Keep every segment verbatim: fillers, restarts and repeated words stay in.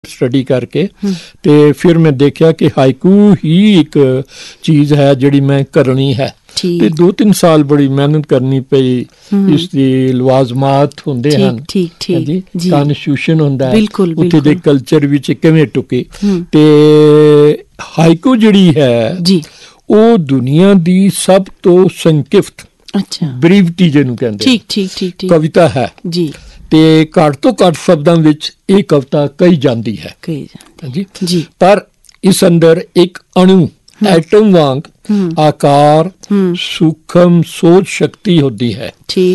Study ਕਰਕੇ ਤੇ ਫਿਰ ਮੈਂ ਦੇਖਿਆ ਕਿ ਹਾਈਕੂ ਹੀ ਇੱਕ ਚੀਜ਼ ਹੈ ਜਿਹੜੀ ਮੈਂ ਕਰਨੀ ਹੈ ਤੇ ਦੋ ਤਿੰਨ ਸਾਲ ਬੜੀ ਮਿਹਨਤ ਕਰਨੀ ਪਈ। ਇਸ ਦੀ ਲਵਾਜ਼ਮਾਤ ਹੁੰਦੇ ਹਨ ਜੀ, ਕਨਸਟੀਟਿਊਸ਼ਨ ਹੁੰਦਾ ਹੈ, ਉੱਥੇ ਦੇ ਕਲਚਰ ਵਿੱਚ ਕਿਵੇਂ ਟੁਕੇ। ਤੇ ਹਾਈਕੂ ਜਿਹੜੀ ਹੈ ਉਹ ਦੁਨੀਆ ਦੀ ਸਭ ਤੋਂ ਸੰਖਿਪਤ ਬਰੀਵਟੀ ਜਿਹਨੂੰ ਕਹਿੰਦੇ ਕਵਿਤਾ ਹੈ ਜੀ, ਤੇ ਘੱਟ ਤੋਂ ਘੱਟ ਸ਼ਬਦਾਂ ਵਿੱਚ ਇਹ ਕਵਿਤਾ ਕਹੀ ਜਾਂਦੀ ਹੈ ਜੀ ਜੀ ਪਰ ਇਸ ਅੰਦਰ ਇੱਕ ਅਣੂ ਐਟਮ ਵਾਂਗ ਆਕਾਰ ਸੂਖਮ ਸੋਚ ਸ਼ਕਤੀ ਹੁੰਦੀ ਹੈ।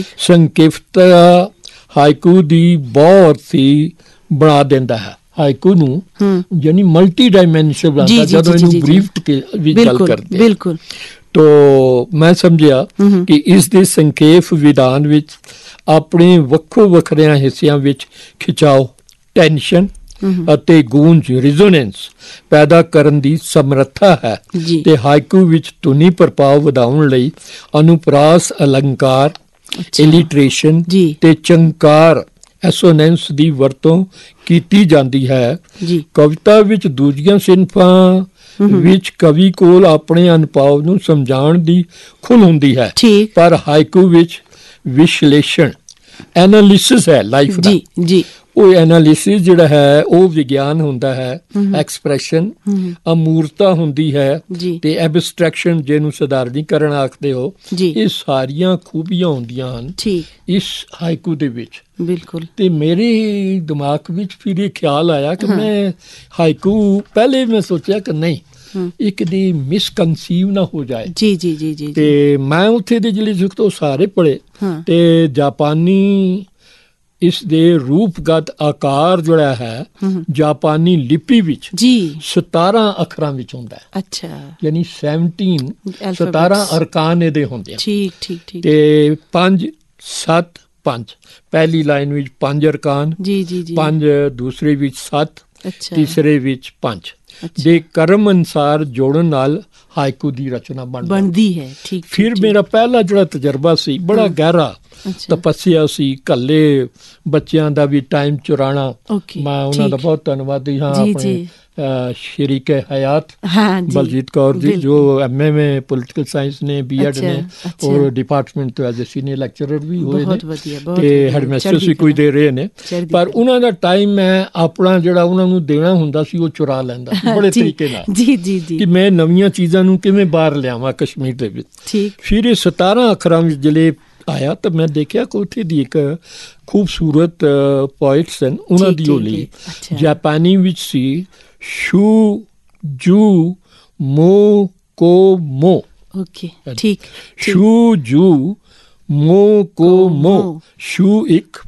ਸੰਖਿਪਤਾ ਹਾਈਕੂ ਦੀ ਬਹੁਤ ਹੀ ਬਣਾ ਦਿੰਦਾ ਹੈ ਹਾਈਕੂ ਨੂੰ, ਯਾਨੀ ਮਲਟੀ ਡਾਇਮੈਂਸ਼ਨ ਬਣਾਉਂਦਾ ਜਦੋਂ ਇਹਨੂੰ ਬਰੀਫਟ ਕੇ ਵੀ ਗੱਲ ਕਰਦੇ ਬਿਲਕੁਲ। ਤੋ ਮੈਂ ਸਮਝਿਆ ਕਿ ਇਸ ਦੇ ਸੰਖੇਪ ਵਿਧਾਨ ਵਿੱਚ ਆਪਣੇ ਵੱਖੋ ਵੱਖਰਿਆਂ ਹਿੱਸਿਆਂ ਵਿੱਚ ਖਿਚਾਓ, ਟੈਂਸ਼ਨ ਅਤੇ ਗੂੰਜ ਰਿਜ਼ੋਨੈਂਸ ਪੈਦਾ ਕਰਨ ਦੀ ਸਮਰੱਥਾ ਹੈ। ਤੇ ਹਾਈਕੂ ਵਿੱਚ ਧੁਨੀ ਪ੍ਰਭਾਵ ਵਧਾਉਣ ਲਈ ਅਨੁਪਰਾਸ, ਅਲੰਕਾਰ, ਇਲਿਟਰੇਸ਼ਨ ਤੇ ਚੰਕਾਰ ਐਸੋਨੈਂਸ ਦੀ ਵਰਤੋਂ ਕੀਤੀ ਜਾਂਦੀ ਹੈ। ਕਵਿਤਾ ਵਿੱਚ ਦੂਜੀਆਂ ਸਿਨਫਾਂ ਵਿੱਚ ਕਵੀ ਕੋਲ ਆਪਣੇ ਅਨੁਭਵ ਨੂੰ ਸਮਝਾਉਣ ਦੀ ਖੁੱਲ੍ਹ ਹੁੰਦੀ ਹੈ, ਪਰ ਹਾਈਕੂ ਵਿੱਚ ਵਿਸ਼ਲੇਸ਼ਣ ਐਨਾਲਿਸਿਸ ਹੈ ਲਾਈਫ ਦਾ। ਜੀ ਉਹ ਐਨਾਲਿਸਿਸ ਜਿਹੜਾ ਹੈ ਉਹ ਵਿਗਿਆਨ ਹੁੰਦਾ ਹੈ, ਐਕਸਪ੍ਰੈਸ਼ਨ ਅਮੂਰਤਾ ਹੁੰਦੀ ਹੈ ਤੇ ਐਬਸਟ੍ਰੈਕਸ਼ਨ ਜਿਹਨੂੰ ਸਧਾਰਨੀਕਰਨ ਆਖਦੇ ਹੋ, ਇਹ ਸਾਰੀਆਂ ਖੂਬੀਆਂ ਹੁੰਦੀਆਂ ਹਨ ਇਸ ਹਾਈਕੂ ਦੇ ਵਿੱਚ। ਬਿਲਕੁਲ। ਤੇ ਮੇਰੇ ਦਿਮਾਗ ਵਿੱਚ ਫਿਰ ਇਹ ਖਿਆਲ ਆਇਆ ਕਿ ਮੈਂ ਹਾਈਕੂ ਪਹਿਲੇ ਮੈਂ ਸੋਚਿਆ ਕਿ ਨਹੀਂ ਇੱਕ ਦੀ ਮਿਸਕਨਸੀਵ ਨਾ ਹੋ ਜਾਏ। ਜੀ ਜੀ ਜੀ ਜੀ ਤੇ ਮੈਂ ਉੱਥੇ ਦੇ ਜਿਹੜੇ ਲਿਖਤ ਉਹ ਸਾਰੇ ਪੜ੍ਹੇ ਤੇ ਜਾਪਾਨੀ ਇਸ ਦੇ ਰੂਪਗਤ ਆਕਾਰ ਜਿਹੜਾ ਹੈ ਜਾਪਾਨੀ ਲਿਪੀ ਵਿੱਚ ਸਤਾਰਾਂ ਅੱਖਰਾਂ ਵਿੱਚ ਹੁੰਦਾ ਹੈ। ਅੱਛਾ, ਯਾਨੀ ਸੈਵਨਟੀਨ ਸਤਾਰਾਂ ਅਰਕਾਨ ਇਹਦੇ ਹੁੰਦੇ ਆ। ਠੀਕ ਠੀਕ ਠੀਕ। ਤੇ ਪੰਜ ਸੱਤ ਪੰਜ ਪਹਿਲੀ ਲਾਈਨ ਵਿੱਚ ਪੰਜ ਅਰਕਾਨ, ਜੀ ਜੀ ਜੀ ਪੰਜ ਦੂਸਰੇ ਵਿੱਚ ਸੱਤ, ਤੀਸਰੇ ਵਿੱਚ ਪੰਜ ਦੇ ਕਰਮ ਅਨੁਸਾਰ ਜੋੜਨ ਨਾਲ ਹਾਈਕੂ ਦੀ ਰਚਨਾ ਬਣਦੀ ਹੈ। ਫਿਰ ਮੇਰਾ ਪਹਿਲਾ ਜਿਹੜਾ ਤਜਰਬਾ ਸੀ ਬੜਾ ਗਹਿਰਾ ਤਪੱਸਿਆ ਸੀ, ਕੱਲੇ ਬੱਚਿਆਂ ਦਾ ਵੀ ਟਾਈਮ ਚੁਰਾਣਾ। ਮੈਂ ਉਹਨਾਂ ਦਾ ਬਹੁਤ ਧੰਨਵਾਦੀ ਹਾਂ, ਆਪਣੇ ਸ਼ਰੀਕੇ ਹਯਾਤ ਬਲਜੀਤ ਕੌਰ ਜੀ ਜੋ ਐਮ ਏ में ਪੋਲੀਟੀਕਲ ਸਾਇੰਸ ਨੇ, ਬੀ ਐਡ ਨੇ ਔਰ ਡਿਪਾਰਟਮੈਂਟ ਤੋਂ ਐਜ਼ ਏ ਸੀਨੀਅਰ ਲੈਕਚਰਰ ਵੀ ਹੋਏ ਨੇ ਤੇ ਹੈਡਮਾਸਟਰਸ ਵੀ ਕੋਈ ਦੇ ਰਹੇ ਨੇ। ਪਰ ਉਹਨਾਂ ਦਾ ਟਾਈਮ ਮੈਂ ਆਪਣਾ ਜਿਹੜਾ ਉਹਨਾਂ ਨੂੰ ਦੇਣਾ ਹੁੰਦਾ ਸੀ ਉਹ ਚੁਰਾ ਲੈਂਦਾ ਬੜੇ ਤਰੀਕੇ ਨਾਲ ਜੀ ਜੀ ਜੀ ਕਿ ਮੈਂ ਨਵੀਆਂ ਚੀਜ਼ਾਂ ਨੂੰ ਕਿਵੇਂ ਬਾਹਰ ਲਿਆਵਾਂ ਕਸ਼ਮੀਰ ਦੇ ਵਿੱਚ। ਫਿਰ ਇਹ ਸਤਾਰਾਂ ਅੱਖਰਾਂ ਵਿੱਚ ਜਿਹੜੇ ਆਇਆ ਤਾਂ ਮੈਂ ਦੇਖਿਆ ਕਿ ਉੱਥੇ ਦੀ ਇੱਕ ਖੂਬਸੂਰਤ ਪੋਇਟ ਸਨ, ਉਹਨਾਂ ਦੀ ਹੋਲੀ ਜਾਪਾਨੀ ਵਿੱਚ ਸੀ ਸ਼ੂ ਜੂ ਮੋ ਕੋ ਮੋ। ਓਕੇ ਠੀਕ। ਸ਼ੂ ਜੂ ਮੋ ਕੋ ਮੋ, ਸ਼ੂ ਇੱਕ,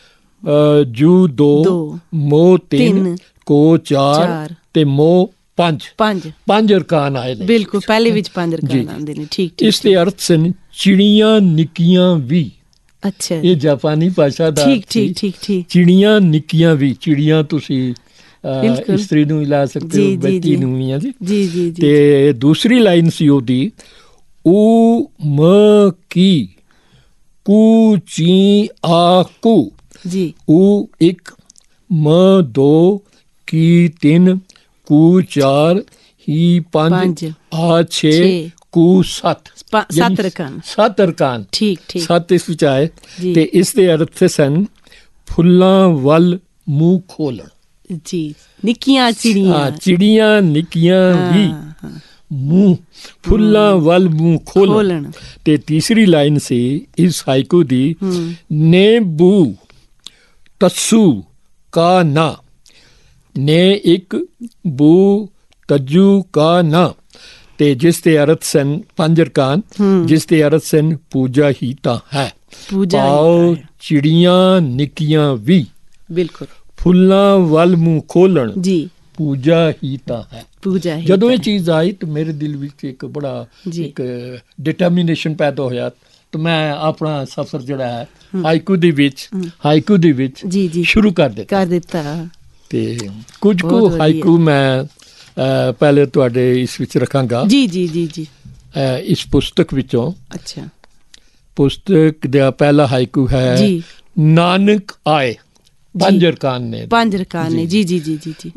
ਜੂ ਦੋ, ਮੋ ਤਿੰਨ, ਕੋ ਚਾਰ ਤੇ ਮੋ ਪੰਜ। ਪੰਜ ਪੰਜ ਅਰਕਾਨ ਆਏ ਨੇ। ਬਿਲਕੁਲ, ਪਹਿਲੇ ਵਿੱਚ ਪੰਜ ਅਰਕਾਨ ਆਉਂਦੇ ਨੇ। ਠੀਕ। ਇਸ ਦੇ ਅਰਥ ਸਨ ਚਿੜੀਆਂ ਨਿੱਕੀਆਂ ਵੀ। ਅੱਛਾ, ਇਹ ਜਾਪਾਨੀ ਭਾਸ਼ਾ ਦਾ ਠੀਕ ਠੀਕ ਠੀਕ ਠੀਕ ਚਿੜੀਆਂ ਨਿੱਕੀਆਂ ਵੀ। ਚਿੜੀਆਂ ਤੁਸੀਂ ਇਸਤਰੀ ਨੂੰ ਲਾ ਸਕਦੇ ਹੋ, ਬੇਟੀ ਨੂੰ ਵੀ ਜੀ ਜੀ ਜੀ। ਤੇ ਦੂਸਰੀ ਲਾਈਨ ਸੀ ਉਹਦੀ ਊ ਮ ਕੀ ਕੂ ਚੀ ਆ ਕੂ ਜੀ। ਊ ਇੱਕ, ਮ ਦੋ, ਕੀ ਤਿੰਨ, ਕੂ ਚਾਰ, ਹੀ ਪੰਜ, ਆ ਛੇ, ਕੂ ਸੱਤ। ਸੱਤ ਅਰਕਾਨ। ਸੱਤ ਅਰਕਾਨ ਠੀਕ ਠੀਕ। ਸੱਤ ਇਸ ਵਿੱਚ ਆਏ ਤੇ ਇਸ ਦੇ ਅਰਥ ਸਨ ਫੁੱਲਾਂ ਵੱਲ ਮੂੰਹ ਖੋਲਣ। ਜੀ, ਨਿੱਕੀਆਂ ਚਿੜੀਆਂ ਚਿੜੀਆਂ ਨਿੱਕੀਆਂ ਵੀ ਮੂੰਹ ਫੁੱਲਾਂ ਵੱਲ ਮੂੰਹ ਖੋਲਣ। ਤੇ ਤੀਸਰੀ ਲਾਈਨ ਸੀ ਇਸ ਹਾਈਕੂ ਦੀ ਨੇ ਬੂ ਤਸੂ ਕਾ ਨਾ। ਨੇ ਇੱਕ, ਬੂ ਤਜੂ ਕਾ ਨਾ, ਤੇ ਜਿਸ ਦੇ ਅਰਥ ਸਨ ਪੰਜ ਅਰਕਾਨ, ਜਿਸ ਦੇ ਅਰਥ ਸਨ ਪੂਜਾ ਹੀ ਤਾਂ ਹੈ। ਪਾਓ ਚਿੜੀਆਂ ਨਿੱਕੀਆਂ ਵੀ। ਬਿਲਕੁਲ। ਫੁੱਲਾਂ ਵੱਲ ਮੂੰਹ ਖੋਲਣ ਜੀ, ਪੂਜਾ ਹੀ ਤਾਂ ਹੈ। ਪੂਜਾ ਹੀ। ਜਦੋਂ ਇਹ ਚੀਜ਼ ਆਈ ਤਾਂ ਮੇਰੇ ਦਿਲ ਵਿੱਚ ਇੱਕ ਬੜਾ ਇੱਕ ਡਿਟਰਮੀਨੇਸ਼ਨ ਪੈਦਾ ਹੋਇਆ ਤਾਂ ਮੈਂ ਆਪਣਾ ਸਫ਼ਰ ਜਿਹੜਾ ਹੈ ਹਾਈਕੂ ਦੇ ਵਿੱਚ ਹਾਈਕੂ ਦੇ ਵਿੱਚ ਸ਼ੁਰੂ ਕਰ ਦਿੱਤਾ ਕਰ ਦਿੱਤਾ ਤੇ ਕੁਝ ਕੁ ਹਾਈਕੂ ਮੈਂ ਪਹਿਲੇ ਤੁਹਾਡੇ ਇਸ ਵਿੱਚ ਰੱਖਾਂਗਾ। ਜੀ ਜੀ ਜੀ ਜੀ। ਇਸ ਪੁਸਤਕ ਵਿੱਚੋਂ। ਅੱਛਾ। ਪੁਸਤਕ ਦਾ ਪਹਿਲਾ ਹਾਈਕੂ ਹੈ ਨਾਨਕ ਆਏ। ਪੰਜ ਅਰਕਾਨ ਨੇ ਪੰਜ ਅਰਕਾਨ ਨੇ ਜੀ ਜੀ ਜੀ ਜੀ ਜੀ